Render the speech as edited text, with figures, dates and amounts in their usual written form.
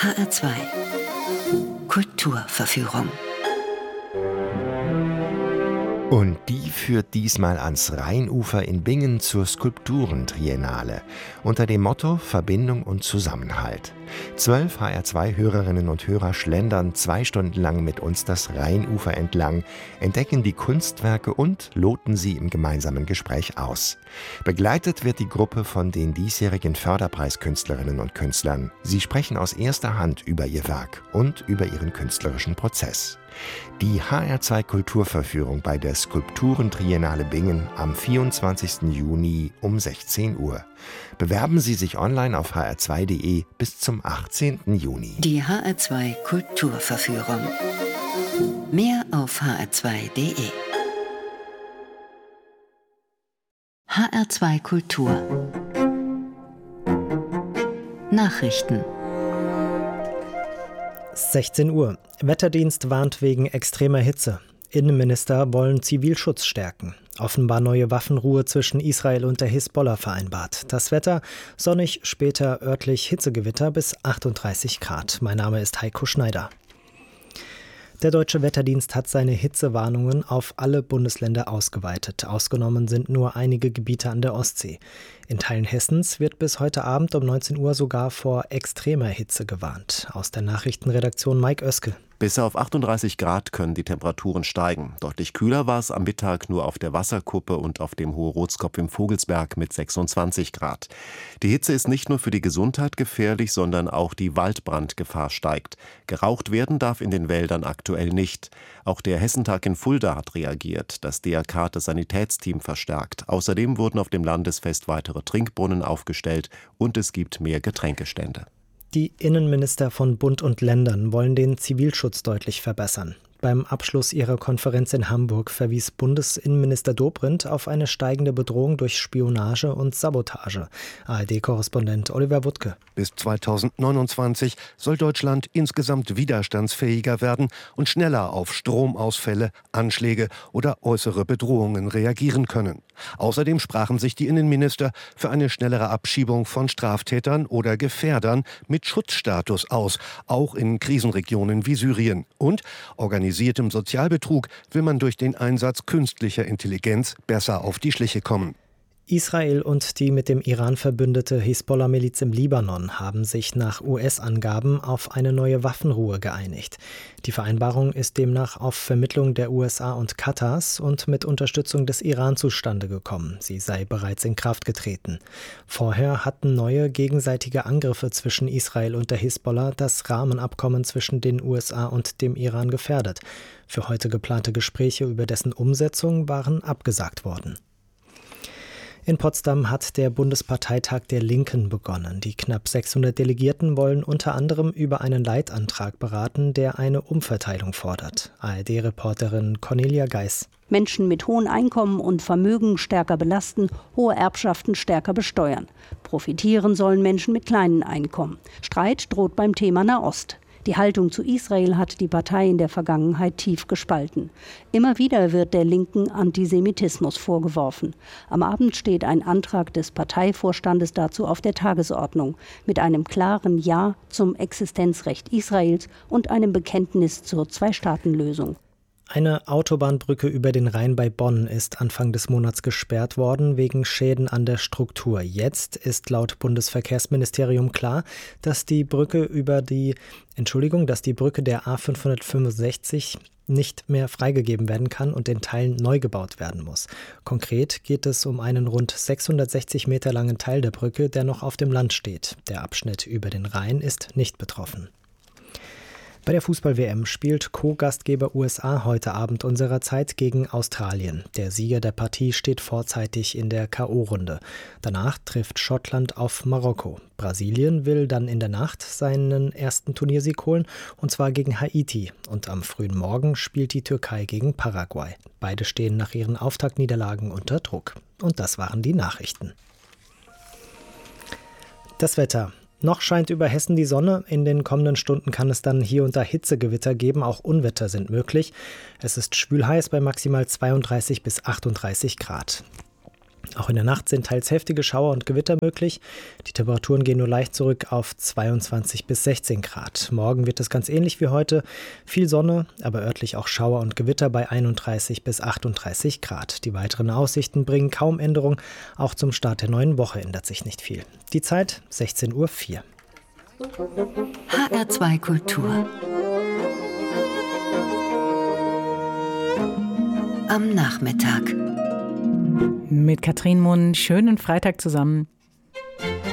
HR2 Kulturverführung. Und die führt diesmal ans Rheinufer in Bingen zur Skulpturentriennale unter dem Motto Verbindung und Zusammenhalt. 12 HR2-Hörerinnen und Hörer schlendern 2 Stunden lang mit uns das Rheinufer entlang, entdecken die Kunstwerke und loten sie im gemeinsamen Gespräch aus. Begleitet wird die Gruppe von den diesjährigen Förderpreiskünstlerinnen und Künstlern. Sie sprechen aus erster Hand über ihr Werk und über ihren künstlerischen Prozess. Die HR2 Kulturverführung bei der Skulpturentriennale Bingen am 24. Juni um 16 Uhr. Bewerben Sie sich online auf hr2.de bis zum 18. Juni. Die HR2 Kulturverführung. Mehr auf hr2.de. HR2 Kultur. Nachrichten. 16 Uhr. Wetterdienst warnt wegen extremer Hitze. Innenminister wollen Zivilschutz stärken. Offenbar neue Waffenruhe zwischen Israel und der Hisbollah vereinbart. Das Wetter sonnig, später örtlich Hitzegewitter bis 38 Grad. Mein Name ist Heiko Schneider. Der Deutsche Wetterdienst hat seine Hitzewarnungen auf alle Bundesländer ausgeweitet. Ausgenommen sind nur einige Gebiete an der Ostsee. In Teilen Hessens wird bis heute Abend um 19 Uhr sogar vor extremer Hitze gewarnt. Aus der Nachrichtenredaktion Mike Oeske. Bis auf 38 Grad können die Temperaturen steigen. Deutlich kühler war es am Mittag nur auf der Wasserkuppe und auf dem Hohe-Rotskopf im Vogelsberg mit 26 Grad. Die Hitze ist nicht nur für die Gesundheit gefährlich, sondern auch die Waldbrandgefahr steigt. Geraucht werden darf in den Wäldern aktuell nicht. Auch der Hessentag in Fulda hat reagiert. Das DRK hat das Sanitätsteam verstärkt. Außerdem wurden auf dem Landesfest weitere Trinkbrunnen aufgestellt und es gibt mehr Getränkestände. Die Innenminister von Bund und Ländern wollen den Zivilschutz deutlich verbessern. Beim Abschluss ihrer Konferenz in Hamburg verwies Bundesinnenminister Dobrindt auf eine steigende Bedrohung durch Spionage und Sabotage. ARD-Korrespondent Oliver Wuttke. Bis 2029 soll Deutschland insgesamt widerstandsfähiger werden und schneller auf Stromausfälle, Anschläge oder äußere Bedrohungen reagieren können. Außerdem sprachen sich die Innenminister für eine schnellere Abschiebung von Straftätern oder Gefährdern mit Schutzstatus aus, auch in Krisenregionen wie Syrien. Und organisiertem Sozialbetrug will man durch den Einsatz künstlicher Intelligenz besser auf die Schliche kommen. Israel und die mit dem Iran verbündete Hisbollah-Miliz im Libanon haben sich nach US-Angaben auf eine neue Waffenruhe geeinigt. Die Vereinbarung ist demnach auf Vermittlung der USA und Katars und mit Unterstützung des Iran zustande gekommen. Sie sei bereits in Kraft getreten. Vorher hatten neue gegenseitige Angriffe zwischen Israel und der Hisbollah das Rahmenabkommen zwischen den USA und dem Iran gefährdet. Für heute geplante Gespräche über dessen Umsetzung waren abgesagt worden. In Potsdam hat der Bundesparteitag der Linken begonnen. Die knapp 600 Delegierten wollen unter anderem über einen Leitantrag beraten, der eine Umverteilung fordert. ARD-Reporterin Cornelia Geis. Menschen mit hohen Einkommen und Vermögen stärker belasten, hohe Erbschaften stärker besteuern. Profitieren sollen Menschen mit kleinen Einkommen. Streit droht beim Thema Nahost. Die Haltung zu Israel hat die Partei in der Vergangenheit tief gespalten. Immer wieder wird der Linken Antisemitismus vorgeworfen. Am Abend steht ein Antrag des Parteivorstandes dazu auf der Tagesordnung, mit einem klaren Ja zum Existenzrecht Israels und einem Bekenntnis zur Zwei-Staaten-Lösung. Eine Autobahnbrücke über den Rhein bei Bonn ist Anfang des Monats gesperrt worden wegen Schäden an der Struktur. Jetzt ist laut Bundesverkehrsministerium klar, dass die Brücke der A565 nicht mehr freigegeben werden kann und in Teilen neu gebaut werden muss. Konkret geht es um einen rund 660 Meter langen Teil der Brücke, der noch auf dem Land steht. Der Abschnitt über den Rhein ist nicht betroffen. Bei der Fußball-WM spielt Co-Gastgeber USA heute Abend unserer Zeit gegen Australien. Der Sieger der Partie steht vorzeitig in der K.O.-Runde. Danach trifft Schottland auf Marokko. Brasilien will dann in der Nacht seinen ersten Turniersieg holen, und zwar gegen Haiti. Und am frühen Morgen spielt die Türkei gegen Paraguay. Beide stehen nach ihren Auftaktniederlagen unter Druck. Und das waren die Nachrichten. Das Wetter. Noch scheint über Hessen die Sonne. In den kommenden Stunden kann es dann hier und da Hitzegewitter geben. Auch Unwetter sind möglich. Es ist schwül heiß bei maximal 32 bis 38 Grad. Auch in der Nacht sind teils heftige Schauer und Gewitter möglich. Die Temperaturen gehen nur leicht zurück auf 22 bis 16 Grad. Morgen wird es ganz ähnlich wie heute. Viel Sonne, aber örtlich auch Schauer und Gewitter bei 31 bis 38 Grad. Die weiteren Aussichten bringen kaum Änderung. Auch zum Start der neuen Woche ändert sich nicht viel. Die Zeit 16:04 Uhr. HR2 Kultur. Am Nachmittag. Mit Katrin Munn, schönen Freitag zusammen.